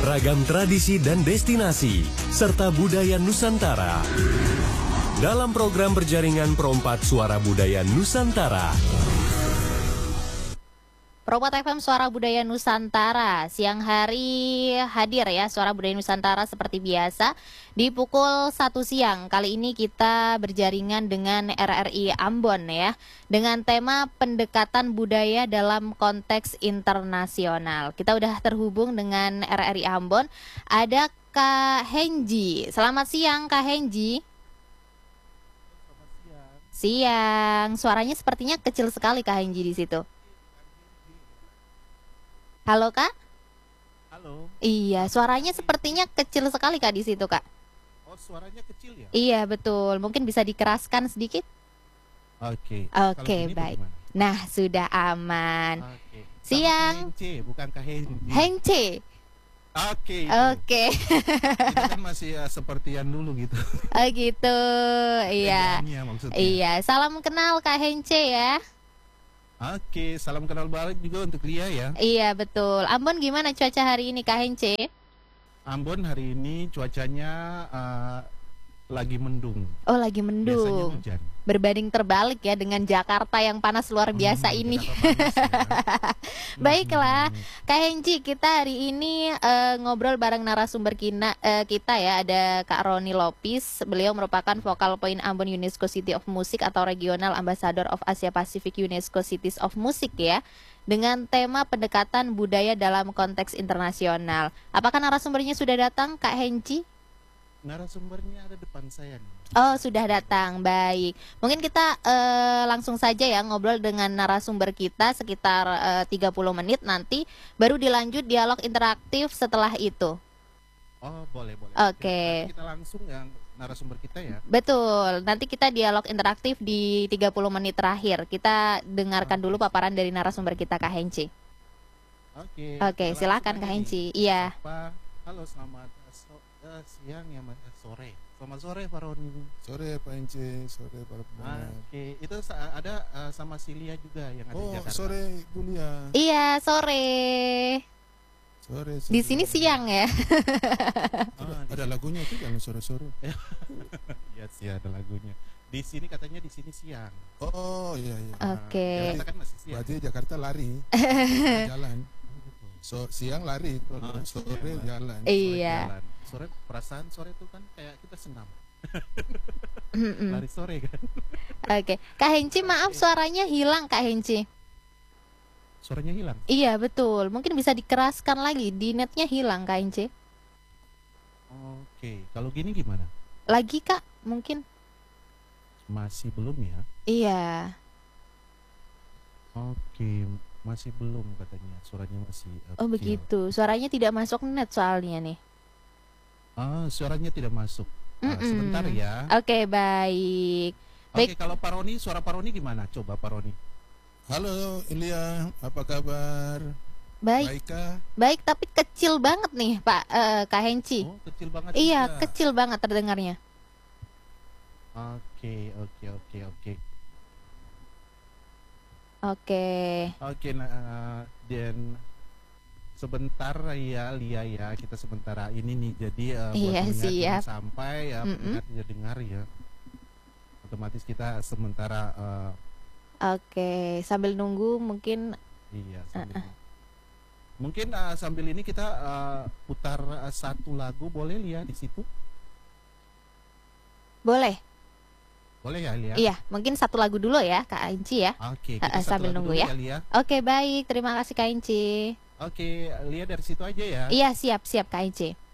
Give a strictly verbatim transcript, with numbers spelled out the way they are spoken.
beragam tradisi dan destinasi, serta budaya Nusantara. Dalam program berjaringan Perompat Suara Budaya Nusantara. Perompat F M Suara Budaya Nusantara, siang hari hadir ya Suara Budaya Nusantara seperti biasa di pukul satu siang. Kali ini kita berjaringan dengan R R I Ambon ya, dengan tema pendekatan budaya dalam konteks internasional. Kita udah terhubung dengan R R I Ambon, ada Kak Henji. Selamat siang Kak Henji. Siang, suaranya sepertinya kecil sekali Kak Henji di situ. Halo Kak? Halo. Iya, suaranya sepertinya kecil sekali Kak di situ Kak. Oh, suaranya kecil ya? Iya betul, mungkin bisa dikeraskan sedikit. Oke. Oke, baik. Bagaimana? Nah, sudah aman. Oke. Siang. Hengce, bukan Kak Henji. Hengce. Oke. itu. Oke. Kita kan masih ya, seperti yang dulu gitu. Oh gitu. Iya. Bedanya maksudnya. Iya, salam kenal Kak Hengce ya. Oke, salam kenal balik juga untuk Lia ya. Iya betul. Ambon gimana cuaca hari ini Kak Hengce? Ambon hari ini cuacanya uh, lagi mendung. Oh lagi Biasanya mendung. hujan. Berbanding terbalik ya dengan Jakarta yang panas luar biasa Hmm, ini. Jakarta panas ya. Baiklah, Hmm. Kak Henji, kita hari ini eh, ngobrol bareng narasumber kina, eh, kita ya, ada Kak Roni Lopis. Beliau merupakan Focal Point Ambon UNESCO City of Music atau Regional Ambassador of Asia Pacific UNESCO Cities of Music ya, dengan tema pendekatan budaya dalam konteks internasional. Apakah narasumbernya sudah datang, Kak Henji? Narasumbernya ada depan saya nih. Oh, sudah datang. Baik. Mungkin kita eh, langsung saja ya ngobrol dengan narasumber kita sekitar eh, tiga puluh menit, nanti baru dilanjut dialog interaktif setelah itu. Oh, boleh, boleh. Oke. Nanti kita langsung yang narasumber kita ya. Betul. Nanti kita dialog interaktif di tiga puluh menit terakhir. Kita dengarkan dulu paparan dari narasumber kita, Kak Henci. Oke. Oke, kita silakan langsung Kak aja nih. Henci. Iya. Apa? Halo, selamat so- eh, siang ya, Mas. Eh, sore. Selamat sore, Pak Roni. Sore Pak Ence, sore para pendengar. Oke, itu sa- ada eh, sama Silia juga yang ada di Oh, Jakarta. sore kuliah. Iya, sore. Sore. Di sore. sini siang ya. Ah, di- Ada lagunya itu yang sore-sore. Iya sih ada lagunya. Di sini katanya di sini siang. Oh, iya iya. Nah, Oke. Jakarta kan masih siang. Berarti Jakarta lari. Jalan. So, siang lari, kalau Ah, sore siang. jalan. Sore Iya. jalan. Sore perasaan sore itu kan kayak kita senam. Mm-mm. Lari sore kan. Oke. Kak Henci, maaf suaranya hilang Kak Henci. Suaranya hilang. Iya betul, mungkin bisa dikeraskan lagi, di netnya hilang Kak Ince. Oke, kalau gini gimana? Lagi Kak, mungkin. Masih belum ya? Iya. Oke, masih belum katanya. Suaranya masih eh, Oh kecil. begitu, suaranya tidak masuk net soalnya nih. Ah, suaranya tidak masuk. Ah, Mm-mm. sebentar ya. Oke baik. Oke, Baik. kalau Pak Roni, suara Pak Roni gimana? Coba Pak Roni. Halo Ilya, apa kabar? Baik, Baikkah? baik tapi kecil banget nih Pak eh, Kak Henci. Oh, kecil banget. Iya, juga. kecil banget terdengarnya. Oke, oke, oke, oke. Oke. Oke, nah, dan sebentar ya Lia ya, kita sementara ini nih. Jadi eh, buat Iya, pendengar siap. jangan sampai ya Mm-mm. pendengar tidak dengar ya. Otomatis kita sementara eh, Oke, sambil nunggu mungkin iya sambil mungkin eh, sambil ini kita eh, putar eh, satu lagu boleh Lia di situ? boleh. Boleh ya Lia? Iya, mungkin satu lagu dulu ya Kak Inci ya. Oke, Eh, kita eh, satu sambil lagu nunggu dulu ya. Lia. Oke, baik. Terima kasih Kak Inci. Oke, Lia dari situ aja ya. Iya, siap, siap Kak Inci.